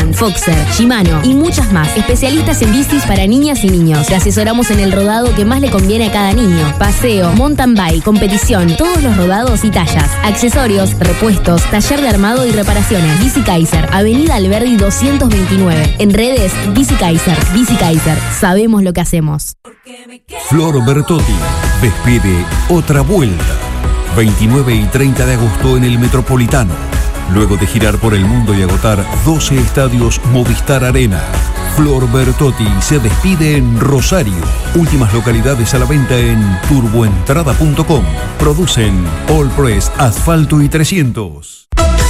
Bridgestone, Foxer, Shimano y muchas más. Especialistas en bicis para niñas y niños. Te asesoramos en el rodado que más le conviene a cada niño. Paseo, mountain bike, competición, todos los rodados y tallas. Accesorios, repuestos, taller de armado y reparaciones. Bici Kaiser, Avenida Alberdi 229. En redes, Bici Kaiser. Bici Kaiser, sabemos lo que hacemos. Flor Bertotti despide otra vuelta. 29 y 30 de agosto en el Metropolitano. Luego de girar por el mundo y agotar 12 estadios Movistar Arena, Flor Bertotti se despide en Rosario. Últimas localidades a la venta en turboentrada.com. Producen All Press, Asfalto y 300.